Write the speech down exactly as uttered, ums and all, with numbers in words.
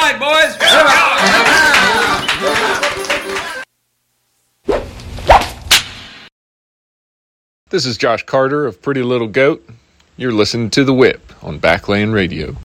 right, boys. This is Josh Carter of Pretty Little Goat. You're listening to The Whip on Backland Radio.